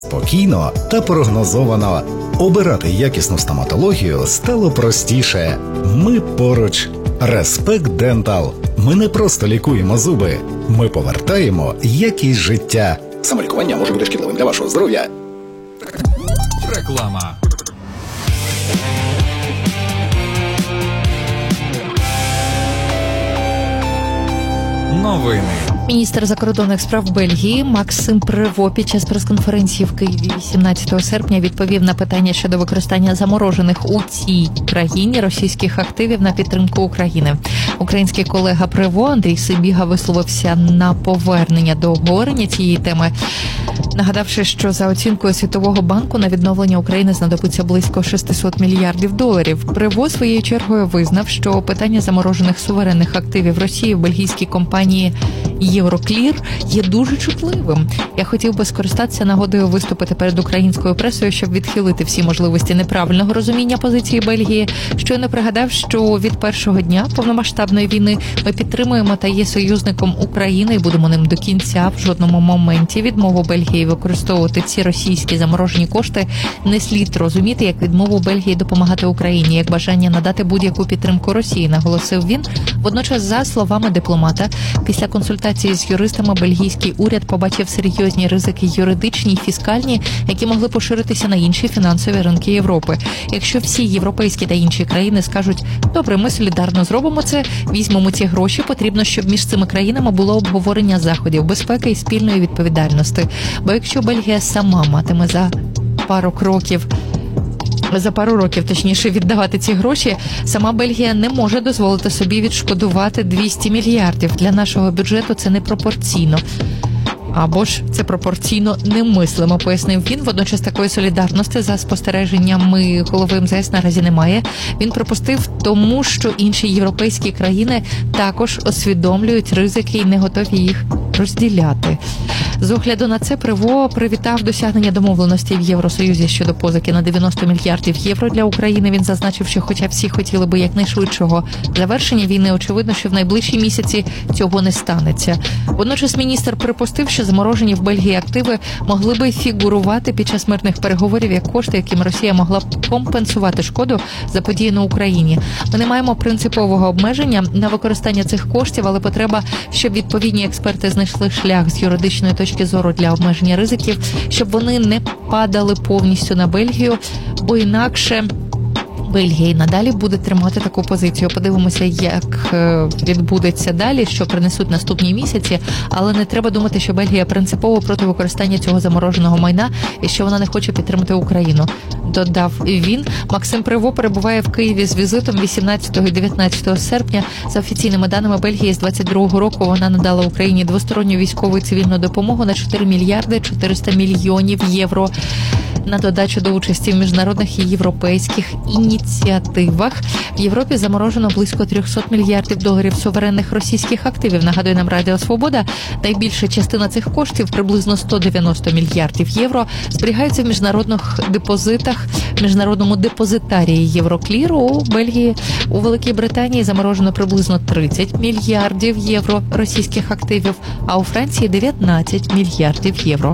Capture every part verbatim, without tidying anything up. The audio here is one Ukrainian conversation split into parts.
Спокійно та прогнозовано. Обирати якісну стоматологію стало простіше. Ми поруч. Респект Дентал. Ми не просто лікуємо зуби. Ми повертаємо якість життя. Самолікування може бути шкідливим для вашого здоров'я. Реклама. Новини. Міністр закордонних справ Бельгії Максим Прево під час прес-конференції в Києві вісімнадцятого серпня відповів на питання щодо використання заморожених у цій країні російських активів на підтримку України. Український колега Прево Андрій Сибіга висловився на повернення до обговорення цієї теми, нагадавши, що за оцінкою Світового банку на відновлення України знадобиться близько шістсот мільярдів доларів. Прево своєю чергою визнав, що питання заморожених суверенних активів Росії в бельгійській компанії Євроклір є дуже чутливим. Я хотів би скористатися нагодою виступити перед українською пресою, щоб відхилити всі можливості неправильного розуміння позиції Бельгії. Щойно пригадав, що від першого дня повномасштабної війни ми підтримуємо та є союзником України і будемо ним до кінця. В жодному моменті відмову Бельгії використовувати ці російські заморожені кошти не слід розуміти як відмову Бельгії допомагати Україні, як бажання надати будь-яку підтримку Росії, наголосив він. Водночас, за словами дипломата, після консультації з юристами бельгійський уряд побачив серйозні ризики юридичні і фіскальні, які могли поширитися на інші фінансові ринки Європи. Якщо всі європейські та інші країни скажуть, добре, ми солідарно зробимо це, візьмемо ці гроші, потрібно, щоб між цими країнами було обговорення заходів, безпеки і спільної відповідальності. Бо якщо Бельгія сама матиме за пару років За пару років, точніше, віддавати ці гроші, сама Бельгія не може дозволити собі відшкодувати двісті мільярдів. Для нашого бюджету це непропорційно. Або ж це пропорційно немислимо, пояснив він. Водночас такої солідарності за спостереженнями голови ем зе ес наразі немає. Він припустив тому, що інші європейські країни також усвідомлюють ризики і не готові їх розділяти. З огляду на це Прево привітав досягнення домовленості в Євросоюзі щодо позики на дев'яносто мільярдів євро для України. Він зазначив, що хоча всі хотіли би якнайшвидшого завершення війни, очевидно, що в найближчі місяці цього не станеться. Водночас міністр припустив, що заморожені в Бельгії активи могли би фігурувати під час мирних переговорів як кошти, яким Росія могла б компенсувати шкоду заподіяну Україні. Ми не маємо принципового обмеження на використання цих коштів, але потреба, щоб відповідні експерти знайшли шлях з юридичної точки зору для обмеження ризиків, щоб вони не падали повністю на Бельгію, бо інакше Бельгія і надалі буде тримати таку позицію. Подивимося, як відбудеться далі, що принесуть наступні місяці, але не треба думати, що Бельгія принципово проти використання цього замороженого майна і що вона не хоче підтримати Україну, додав він. Максим Прево перебуває в Києві з візитом вісімнадцятого і дев'ятнадцятого серпня. За офіційними даними Бельгії, з двадцять другого року вона надала Україні двосторонню військову і цивільну допомогу на чотири мільярди чотириста мільйонів євро. На додачу до участі в міжнародних і європейських ініціативах в Європі заморожено близько триста мільярдів доларів суверенних російських активів. Нагадує нам Радіо Свобода, найбільша частина цих коштів, приблизно сто дев'яносто мільярдів євро, зберігаються в міжнародних депозитах, в міжнародному депозитарії Єврокліру у Бельгії. У Великій Британії заморожено приблизно тридцять мільярдів євро російських активів, а у Франції дев'ятнадцять мільярдів євро.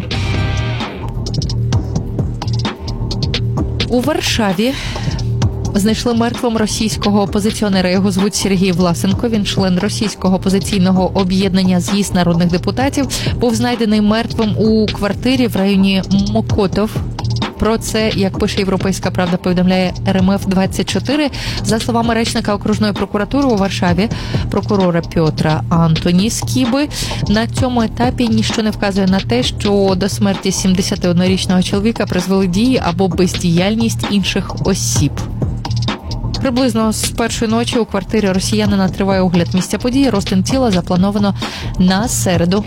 У Варшаві знайшли мертвим російського опозиціонера. Його звуть Сергій Власенко. Він член російського опозиційного об'єднання «З'їзд народних депутатів». Був знайдений мертвим у квартирі в районі Мокотов. Про це, як пише «Європейська правда», повідомляє ер ем еф двадцять чотири. За словами речника окружної прокуратури у Варшаві, прокурора Пьотра Антоні Скіби, на цьому етапі ніщо не вказує на те, що до смерті сімдесятиоднорічного чоловіка призвели дії або бездіяльність інших осіб. Приблизно з першої ночі у квартирі росіянина триває огляд місця події. Розтин тіла заплановано на середу.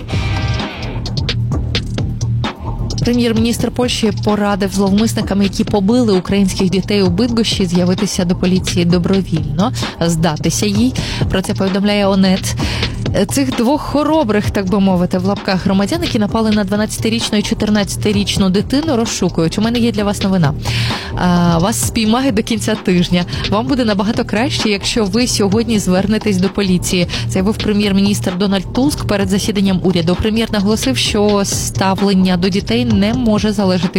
Прем'єр-міністр Польщі порадив зловмисникам, які побили українських дітей у Бидгощі, з'явитися до поліції добровільно, здатися їй. Про це повідомляє Онет. цих двох хоробрих, так би мовити, в лапках громадян, які напали на дванадцятирічну і чотирнадцятирічну дитину, розшукують. У мене є для вас новина. А, вас спіймають до кінця тижня. Вам буде набагато краще, якщо ви сьогодні звернетесь до поліції. Заявив прем'єр-міністр Дональд Туск перед засіданням уряду. Прем'єр наголосив, що ставлення до дітей не може залежати